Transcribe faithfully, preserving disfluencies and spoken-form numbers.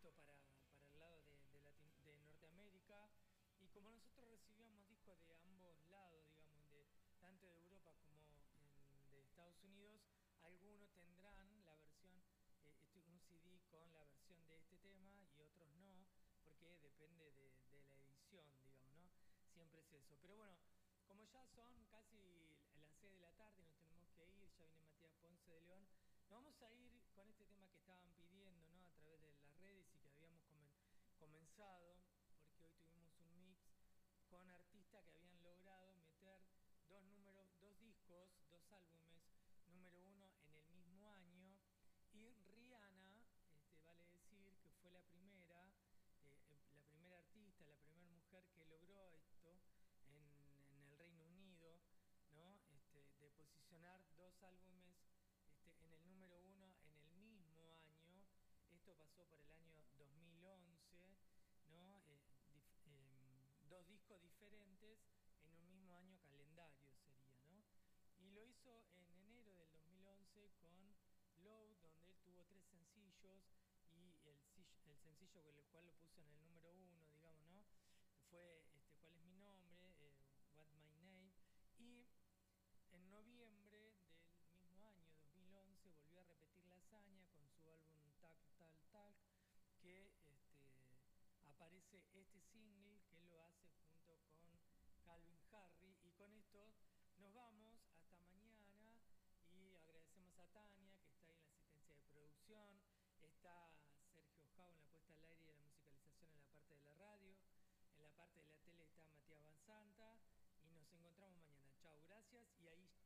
esto para, para el lado de, de, Latin, de Norteamérica. Y como nosotros recibíamos discos de ambos lados, digamos, de, tanto de Europa como en, de Estados Unidos, algunos tendrán la versión, eh, este, un C D con la versión de este tema y otros no, porque depende de, de la edición, digamos, ¿no? Siempre es eso. Pero bueno, como ya son casi las seis de la tarde y nos tenemos que ir, ya viene Matías Ponce de León, nos vamos a ir con este tema que estaban pidiendo, ¿no? A través de las redes y que habíamos comen comenzado, porque hoy tuvimos un mix con artistas que habían logrado meter dos números, dos discos, dos álbumes, número uno en el mismo año. Y Rihanna, este, vale decir que fue la primera, eh, la primera artista, la primera mujer que logró esto en, en el Reino Unido, ¿no? Este, de posicionar dos álbumes este, en el número uno en el mismo año. Esto pasó por el año dos mil once, ¿no? Eh, eh, dos discos diferentes en un mismo año calendario sería, ¿no? Y lo hizo en enero del dos mil once con Load, donde él tuvo tres sencillos y el, el sencillo con el cual lo puso en el número uno, digamos, ¿no? Fue este, ¿Cuál es mi nombre? Eh, What My Name. Y en noviembre del mismo año, dos mil once, volvió a repetir la hazaña con su álbum Talk, Talk, Talk, que este, aparece este single que él lo hace junto con Calvin Harris. Y con esto nos vamos hasta mañana y agradecemos a Tania, que está ahí en la asistencia de producción, está Sergio Jau en la puesta al aire y en la musicalización en la parte de la radio, en la parte de la tele está Matías Banzanta, y nos encontramos mañana. Chao, gracias, y ahí